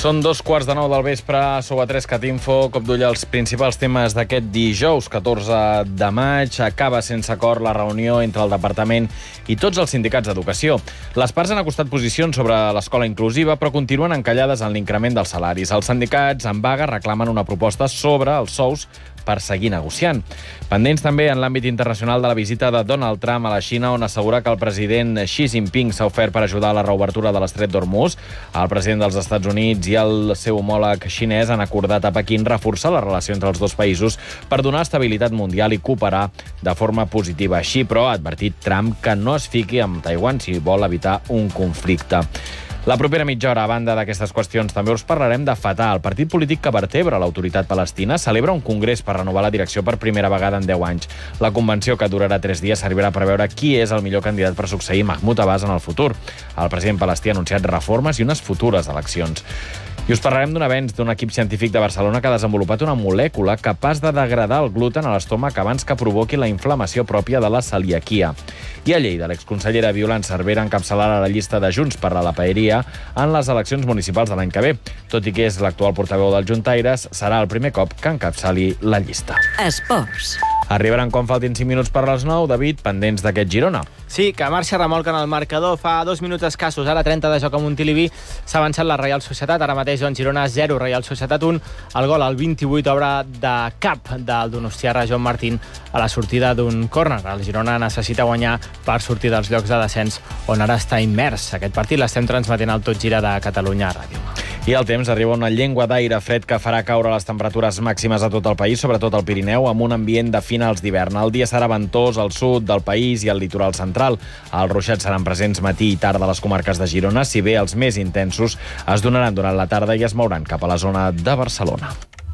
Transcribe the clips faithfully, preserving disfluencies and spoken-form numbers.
Són dos quarts de nou del vespre, sou a tres cat info, cop d'ull als principals temes d'aquest dijous, catorze de maig. Acaba sense acord la reunió entre el Departament i tots els sindicats d'educació. Les parts han acostat posicions sobre l'escola inclusiva, però continuen encallades en l'increment dels salaris. Els sindicats en vaga reclamen una proposta sobre els sous per seguir negociant. Pendents també en l'àmbit internacional de la visita de Donald Trump a la Xina, on assegura que el president Xi Jinping s'ha ofert per ajudar a la reobertura de l'estret d'Hormuz. El president dels Estats Units i el seu homòleg xinès han acordat a Pequín reforçar la relació entre els dos països per donar estabilitat mundial i cooperar de forma positiva. Així, però, ha advertit Trump que no es fiqui amb Taiwan si vol evitar un conflicte. La propera mitja hora, a banda d'aquestes qüestions, també us parlarem de Fatah. El partit polític que vertebra l'autoritat palestina celebra un congrés per renovar la direcció per primera vegada en deu anys. La convenció, que durarà tres dies, servirà per veure qui és el millor candidat per succeir Mahmoud Abbas en el futur. El president palestí ha anunciat reformes i unes futures eleccions. I us parlarem d'un avenç d'un equip científic de Barcelona que ha desenvolupat una molècula capaç de degradar el gluten a l'estómac abans que provoqui la inflamació pròpia de la celiaquia. I a Lleida, l'exconsellera Violant Cervera encapçalarà la llista de Junts per a la Paeria en les eleccions municipals de l'any que ve. Tot i que és l'actual portaveu dels juntaires, serà el primer cop que encapçali la llista. Esports. Arribaran quan faltin cinc minuts per les nou. David, pendents d'aquest Girona. Sí, que marxa remolca en el marcador. Fa dos minuts escassos, ara trenta de joc a Montilivi, s'ha avançat la Reial Societat. Ara mateix, doncs, Girona zero, Reial Societat un. El gol al vint-i-vuit, obra de cap del donostiarra Joan Martín a la sortida d'un córner. El Girona necessita guanyar per sortir dels llocs de descens on ara està immers. Aquest partit l'estem transmetent al Tot Gira de Catalunya Ràdio. I al temps arriba una llengua d'aire fred que farà caure les temperatures màximes a tot el país, sobretot al Pirineu, amb un ambient de finals d'hivern. El dia serà ventós al sud del país i al litoral central. Els ruixats seran presents matí i tarda a les comarques de Girona, si bé els més intensos es donaran durant la tarda i es mouran cap a la zona de Barcelona.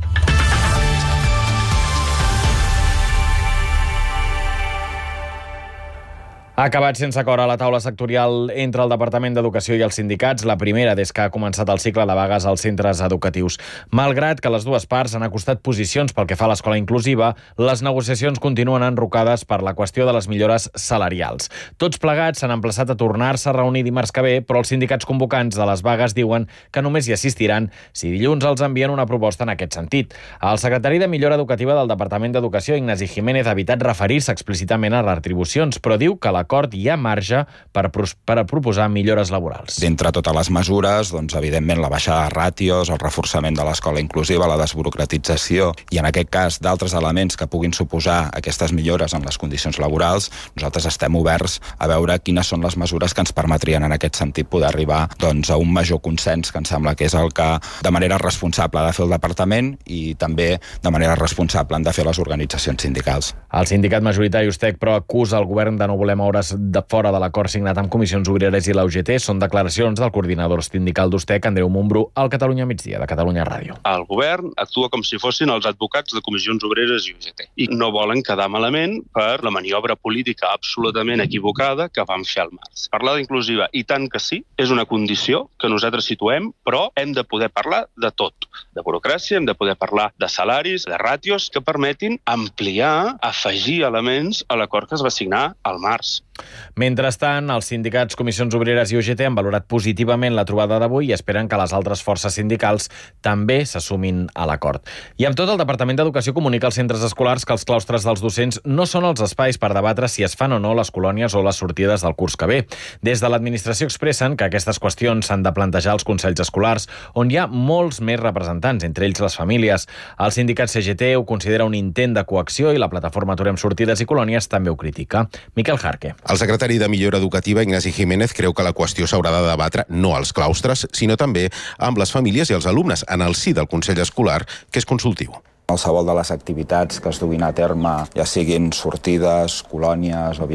Ha acabat sense acord a la taula sectorial entre el Departament d'Educació i els sindicats, la primera des que ha començat el cicle de vagues als centres educatius. Malgrat que les dues parts han acostat posicions pel que fa a l'escola inclusiva, les negociacions continuen enrocades per la qüestió de les millores salarials. Tots plegats s'han emplaçat a tornar-se a reunir dimarts que ve, però els sindicats convocants de les vagues diuen que només hi assistiran si dilluns els envien una proposta en aquest sentit. El secretari de Millora Educativa del Departament d'Educació, Ignasi Jiménez, ha evitat referir-se explícitament a retribucions, però diu que la l'acord hi ha marge per, per a proposar millores laborals. D'entre totes les mesures, doncs, evidentment, la baixada de ràtios, el reforçament de l'escola inclusiva, la desburocratització i, en aquest cas, d'altres elements que puguin suposar aquestes millores en les condicions laborals, nosaltres estem oberts a veure quines són les mesures que ens permetrien, en aquest sentit, poder arribar doncs, a un major consens, que em sembla que és el que, de manera responsable, ha de fer el Departament i també, de manera responsable, han de fer les organitzacions sindicals. El sindicat majoritari Ustec, però, acusa el govern de no voler moure de fora de l'acord signat amb Comissions Obreres i la U G T. Són declaracions del coordinador sindical d'Ustec, Andreu Montbrú, al Catalunya Migdia, de Catalunya Ràdio. El govern actua com si fossin els advocats de Comissions Obreres i U G T i no volen quedar malament per la maniobra política absolutament equivocada que van fer al març. Parlar d'inclusiva, i tant que sí, és una condició que nosaltres situem, però hem de poder parlar de tot. De burocràcia, hem de poder parlar de salaris, de ràtios que permetin ampliar, afegir elements a l'acord que es va signar al març. Mentrestant, els sindicats, Comissions Obreres i U G T han valorat positivament la trobada d'avui i esperen que les altres forces sindicals també s'assumin a l'acord. I amb tot, el Departament d'Educació comunica als centres escolars que els claustres dels docents no són els espais per debatre si es fan o no les colònies o les sortides del curs que ve. Des de l'administració expressen que aquestes qüestions s'han de plantejar als consells escolars, on hi ha molts més representants, entre ells les famílies. El sindicat C G T ho considera un intent de coacció i la plataforma Aturem Sortides i Colònies també ho critica. Miquel Jarque. El secretari de Millora Educativa, Ignasi Jiménez, creu que la qüestió s'haurà de debatre no als claustres, sinó també amb les famílies i els alumnes, en el si del Consell Escolar, que és consultiu. Qualsevol de les activitats que es duguin a terme, ja siguin sortides, colònies o